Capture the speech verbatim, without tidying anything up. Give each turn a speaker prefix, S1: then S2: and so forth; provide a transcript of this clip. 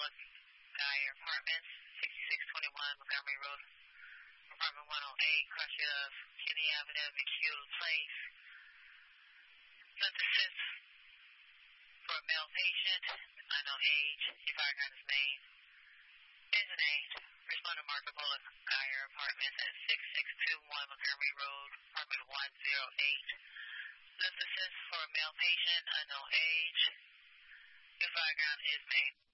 S1: Bullock, Geyer Apartments, sixty-six twenty-one Montgomery Road, Apartment one oh eight, cross of Kennedy Avenue, McHugh Place. Left assist for a male patient, unknown age, your fire gun is name. Engine age, responder Martha Bullock, Geyer Apartments at six six two one Montgomery Road, Apartment one oh eight. Left assist for a male patient, unknown age, your fire gun is name.